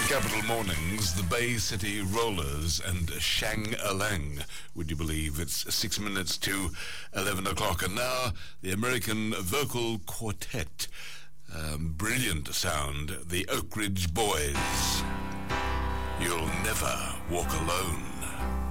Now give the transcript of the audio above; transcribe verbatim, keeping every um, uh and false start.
Capital Mornings, the Bay City Rollers and Shang Alang. Would you believe it's six minutes to eleven o'clock? And now, the American vocal quartet. Um, brilliant sound, the Oak Ridge Boys. You'll never walk alone.